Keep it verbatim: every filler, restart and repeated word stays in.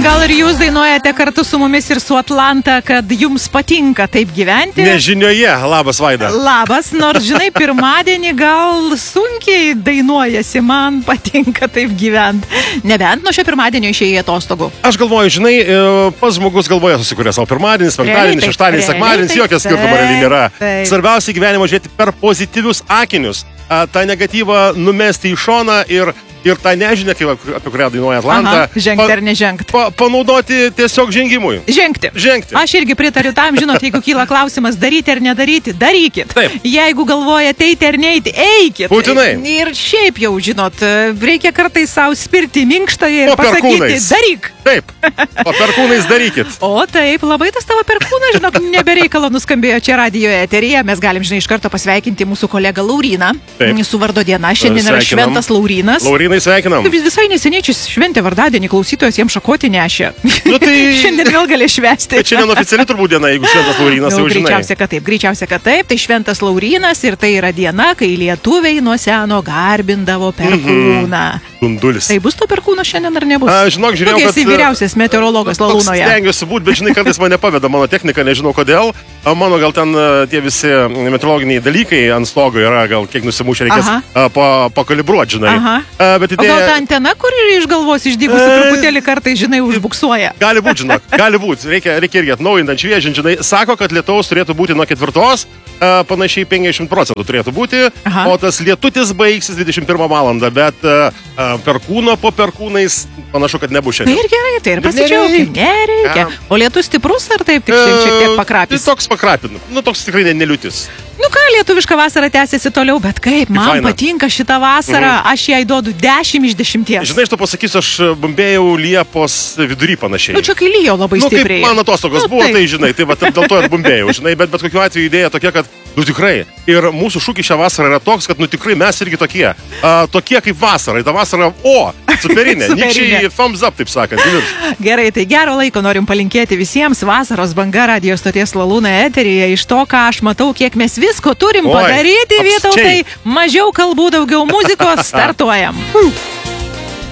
Gal ir jūs dainuojate kartu su mumis ir su Atlanta, kad jums patinka taip gyventi? Nežinioje, labas Vaida. Labas, nors žinai, pirmadienį gal sunkiai dainuojasi, man patinka taip gyventi. Nebent nuo šio pirmadienio išėjai atostogų. Aš galvoju, žinai, pas žmogus galvoje susikūrė savo pirmadienis, penktadienis, šeštadienis, sekmadienis, jokios skirtumo realiai nėra. Svarbiausia gyvenimo žiūrėti per pozityvius akinius, tą negatyvą numesti į šoną ir Ir tą nežinę, apie kurią dainuoja Atlanta. Aha, žengti ar nežengti. Pa, panaudoti tiesiog žengimui. Žengti. Žengti. Aš irgi pritariu tam, žinot, jeigu kyla klausimas daryti ar nedaryti, darykit. Taip. Jeigu galvojate eiti ar neiti, eikit. Būtinai. Ir šiaip jau, žinot, reikia kartais savo spirti minkštąją ir O pasakyti, perkūnais. daryk. Taip, o perkūnais darykit. O taip, labai tas tavo perkūnas, žinok, nebereikalo nuskambėjo čia radijo eteryje. Mes galim, žinai, iš karto pasveikinti mūsų kolegą Lauryną. Taip. Su vardo diena. Šiandien yra Sveikinam. šventas Laurynas. Laurynai, sveikinam. Visai neseniai čia šventė vardadienį, klausytojas jiems šakotį nešė. Nu, tai... Šiandien vėl gali švęsti. Bet šiandien oficialiai turbūt diena, jeigu šventas Laurynas, jau žinai. Greičiausia, kad taip, greičiausia, kad taip. Tai šventas Laurynas ir tai yra diena, kai lietuviai nuo seno garbindavo perkūną. Dundulis. Tai bus to perkūno šiandien ar nebus? A, žinok, žiūrėjau, tu kad... esi vyriausias meteorologas Lalūnoje. Stengiuosi būti, bet žinai, kartais mane paveda mano technika, nežinau kodėl. A, mano gal ten tie visi meteorologiniai dalykai ant stogo yra, gal kiek nusimušę reikės a, pa, pakalibruoti, žinai. Aha. A, bet idėja... O gal ta antena, kur iš galvos išdygusi E... truputėlį kartais, žinai, užbuksuoja? Gali būti, žinok, gali būti. Reikia, reikia irgi atnaujinti, šviežinti, žinai. Sako, kad lietaus turėtų būti nuo ketvirtos, a, panašiai penkiasdešimt procentų turėtų būti, Aha. o tas lietutis baigsis dvidešimt pirmą valandą, bet a, a, perkūno po perkūnais panašu, kad nebus Tai šiandien. ir gerai, tai ir pasidžiaukim. Nereikia. O lietus stiprus ar taip, tik šiek tiek pakrapis? Tai toks pakrapinu. Nu, toks tikrai ne, neliutis. Nu ką, lietuviška vasara tęsiasi toliau, bet kaip, man Faina. patinka šita vasara, mhm. aš jai duodu dešimt iš dešimties. Žinai, aš to pasakysiu, aš bumbėjau Liepos vidury panašiai. Nu čia kai lyjo labai Nu, stipriai. kaip man atostogos Nu, buvo, taip. tai žinai, tai va, dėl to ir bumbėjau, žinai, bet bet kokiu atveju idėja tokia, kad, nu tikrai, ir mūsų šūkis šią vasarą yra toks, kad, nu tikrai mes irgi tokie, a, tokie kaip vasara, ta vasara, o, superinė, Superinė. nikščiai thumbs up, taip sakant. Gerai, tai gero laiko norim palinkėti visiems. Vasaros banga radio stoties Lalūno eteryje. Iš to, ką aš matau, kiek mes visko turim Oi, padaryti, apsčiai. Vytautai, mažiau kalbų, daugiau muzikos, startuojam.